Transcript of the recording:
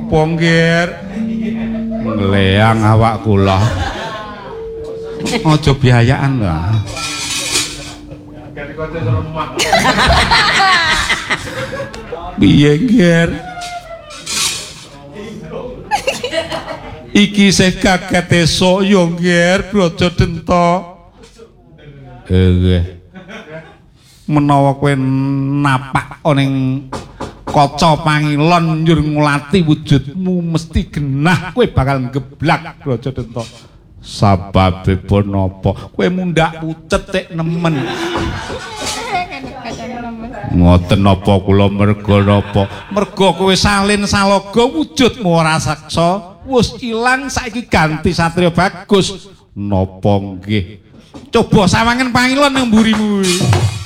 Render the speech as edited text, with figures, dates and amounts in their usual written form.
Napa nggih? Ngleang awak kula. Aja biayaan lho. Piye nggih? Iki sih kaget esuk ya nggih, Braja Denta. Nggih. Menawa kowe napak ning kaca pangilon njur ngulati wujudmu mesti genah kowe bakal geblak Braja Denta. Sababe napa? Kowe mundak pucet tek nemen. Ngoten napa kula merga napa? Merga kowe salin saloga wujudmu ora saksa, wis ilang saiki ganti Satria Bagus. Napa nggih? Coba sawangen pangilon nang mburimu.